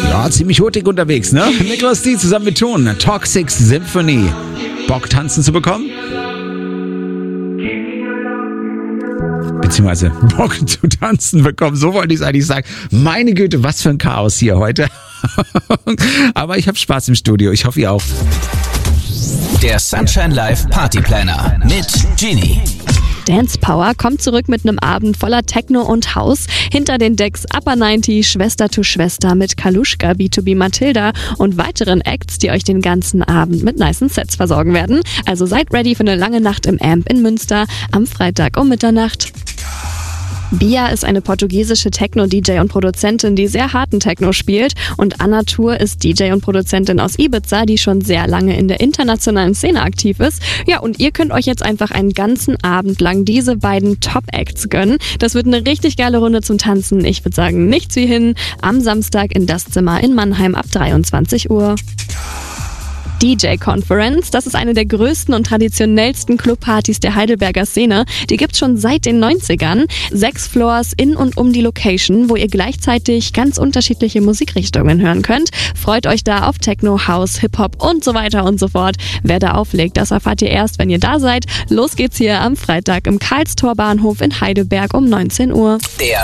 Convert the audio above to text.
Ja, ziemlich hurtig unterwegs, ne? Nicholas D. zusammen mit Ton. Toxic Symphony. Bock tanzen zu bekommen? Beziehungsweise Bock zu tanzen bekommen, so wollte ich es eigentlich sagen. Meine Güte, was für ein Chaos hier heute. Aber ich habe Spaß im Studio, ich hoffe ihr auch. Der Sunshine Live Party Planner mit Genie. Dance Power kommt zurück mit einem Abend voller Techno und House. Hinter den Decks Upper 90, Schwester to Schwester mit Kaluschka, B2B Matilda und weiteren Acts, die euch den ganzen Abend mit nicen Sets versorgen werden. Also seid ready für eine lange Nacht im Amp in Münster am Freitag um Mitternacht. Bia ist eine portugiesische Techno-DJ und Produzentin, die sehr harten Techno spielt. Und Anna Tour ist DJ und Produzentin aus Ibiza, die schon sehr lange in der internationalen Szene aktiv ist. Ja, und ihr könnt euch jetzt einfach einen ganzen Abend lang diese beiden Top-Acts gönnen. Das wird eine richtig geile Runde zum Tanzen. Ich würde sagen, nichts wie hin. Am Samstag in das Zimmer in Mannheim ab 23 Uhr. DJ Conference, das ist eine der größten und traditionellsten Clubpartys der Heidelberger Szene. Die gibt's schon seit den 90ern. 6 Floors in und um die Location, wo ihr gleichzeitig ganz unterschiedliche Musikrichtungen hören könnt. Freut euch da auf Techno, House, Hip-Hop und so weiter und so fort. Wer da auflegt, das erfahrt ihr erst, wenn ihr da seid. Los geht's hier am Freitag im Karlstor Bahnhof in Heidelberg um 19 Uhr. Der